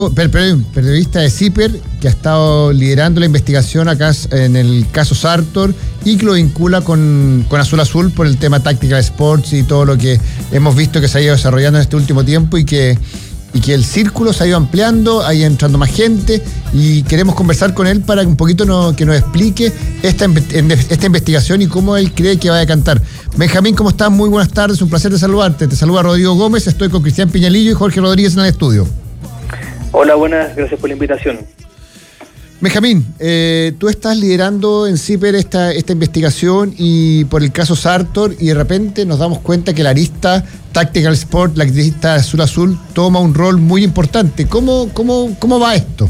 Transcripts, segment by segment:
Periodista de CIPER, que ha estado liderando la investigación acá en el caso Sartor y que lo vincula con Azul Azul por el tema Tactical Sports y todo lo que hemos visto que se ha ido desarrollando en este último tiempo y que el círculo se ha ido ampliando, ha ido entrando más gente y queremos conversar con él para un poquito que nos explique esta investigación y cómo él cree que va a decantar. Benjamín, ¿cómo estás? Muy buenas tardes, un placer de saludarte. Te saluda Rodrigo Gómez, estoy con Cristian Piñalillo y Jorge Rodríguez en el estudio. Hola, buenas, gracias por la invitación. Benjamín, tú estás liderando en CIPER esta investigación y por el caso Sartor y de repente nos damos cuenta que la arista Tactical Sport, la arista Azul Azul, toma un rol muy importante. ¿Cómo va esto?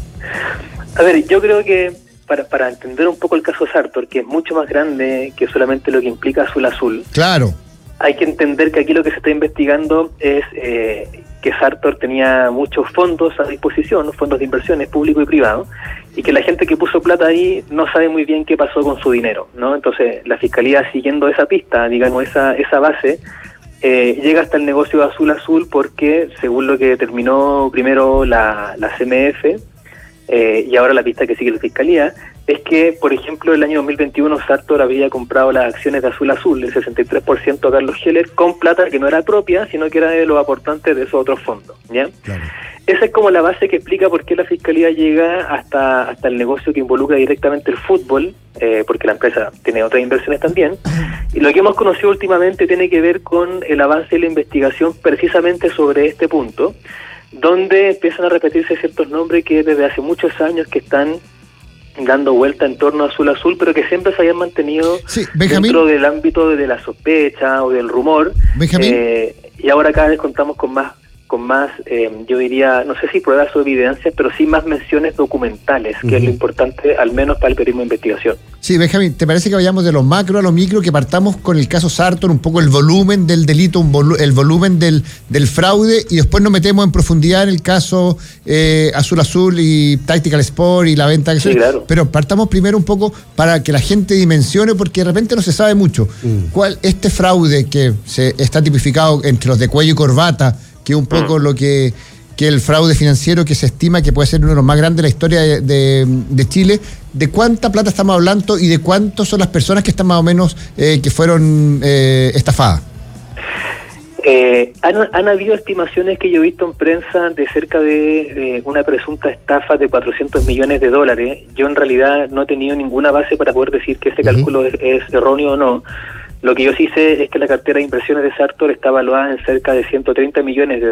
A ver, yo creo que para entender un poco el caso Sartor, que es mucho más grande que solamente lo que implica Azul Azul. Claro. Hay que entender que aquí lo que se está investigando es que Sartor tenía muchos fondos a disposición, fondos de inversiones público y privado, y que la gente que puso plata ahí no sabe muy bien qué pasó con su dinero, ¿no? Entonces la Fiscalía, siguiendo esa pista, digamos, esa base, llega hasta el negocio de Azul Azul porque, según lo que determinó primero la CMF, y ahora la pista que sigue la Fiscalía, es que, por ejemplo, el año 2021 Sartor había comprado las acciones de Azul Azul, el 63% a Carlos Heller, con plata que no era propia, sino que era de los aportantes de esos otros fondos, ¿ya? Claro. Esa es como la base que explica por qué la Fiscalía llega hasta el negocio que involucra directamente el fútbol, porque la empresa tiene otras inversiones también, y lo que hemos conocido últimamente tiene que ver con el avance de la investigación precisamente sobre este punto, donde empiezan a repetirse ciertos nombres que desde hace muchos años que están dando vuelta en torno a Azul Azul, pero que siempre se hayan mantenido dentro del ámbito de la sospecha o del rumor. Y ahora cada vez contamos con más, yo diría, no sé si pruebas o evidencias, pero sí más menciones documentales, que es lo importante, al menos para el periodismo de investigación. Sí, Benjamín, ¿te parece que vayamos de lo macro a lo micro, que partamos con el caso Sartor, un poco el volumen del delito, el volumen del fraude, y después nos metemos en profundidad en el caso Azul Azul y Tactical Sport y la venta de... Sí, claro. Pero partamos primero un poco para que la gente dimensione, porque de repente no se sabe mucho. Este fraude que se está tipificado entre los de cuello y corbata, que es un poco lo que el fraude financiero que se estima que puede ser uno de los más grandes de la historia de Chile, ¿de cuánta plata estamos hablando y de cuántos son las personas que están más o menos que fueron estafadas? Han habido estimaciones que yo he visto en prensa de cerca de una presunta estafa de $400 millones. Yo en realidad no he tenido ninguna base para poder decir que ese cálculo es erróneo o no. Lo que yo sí sé es que la cartera de inversiones de Sartor está evaluada en cerca de $130 millones.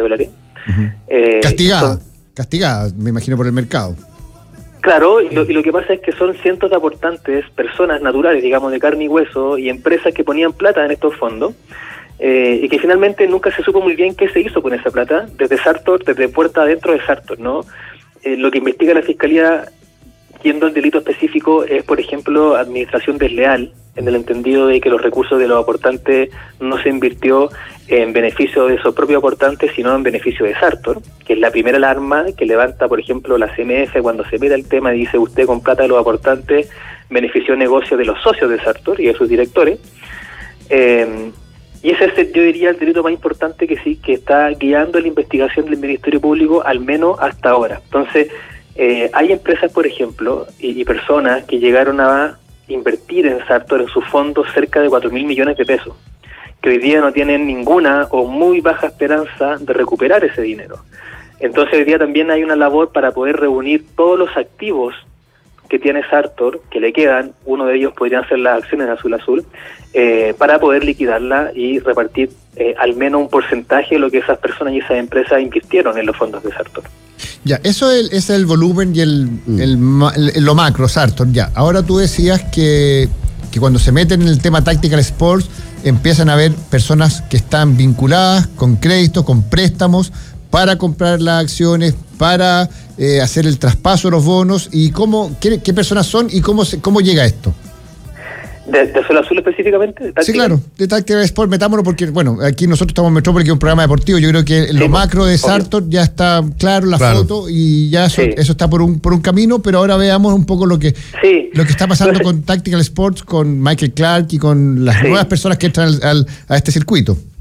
Castigada, me imagino, por el mercado. Claro, y lo que pasa es que son cientos de aportantes, personas naturales, digamos, de carne y hueso, y empresas que ponían plata en estos fondos, y que finalmente nunca se supo muy bien qué se hizo con esa plata, desde Sartor, desde puerta adentro de Sartor, ¿no? Lo que investiga la Fiscalía, yendo al delito específico, es, por ejemplo, administración desleal, en el entendido de que los recursos de los aportantes no se invirtió en beneficio de esos propios aportantes, sino en beneficio de Sartor, que es la primera alarma que levanta, por ejemplo, la CMF cuando se mira el tema y dice: usted con plata de los aportantes benefició negocio de los socios de Sartor y de sus directores. Y ese es, yo diría, el delito más importante que está guiando la investigación del Ministerio Público, al menos hasta ahora. Entonces, hay empresas, por ejemplo, y personas que llegaron a invertir en Sartor, en sus fondos, cerca de $4.000 millones, que hoy día no tienen ninguna o muy baja esperanza de recuperar ese dinero. Entonces hoy día también hay una labor para poder reunir todos los activos que tiene Sartor, que le quedan, uno de ellos podrían ser las acciones de Azul Azul, para poder liquidarla y repartir al menos un porcentaje de lo que esas personas y esas empresas invirtieron en los fondos de Sartor. Ya, eso es el volumen y lo macro, Sartor, ya. Ahora tú decías que cuando se meten en el tema Tactical Sports empiezan a haber personas que están vinculadas con créditos, con préstamos, para comprar las acciones, para hacer el traspaso de los bonos, y qué personas son y cómo llega esto. ¿De Azul Azul específicamente? Sí, claro, de Tactical Sport, metámonos, porque, bueno, aquí nosotros estamos en Metrópoli, que es un programa deportivo. Yo creo que lo macro de Sartor ya está claro, foto, y ya eso está por un camino, pero ahora veamos un poco lo que está pasando con Tactical Sports, con Michael Clark y con las nuevas personas que entran a este circuito.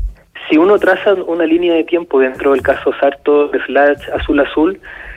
si uno traza una línea de tiempo dentro del caso Sartor / Azul Azul,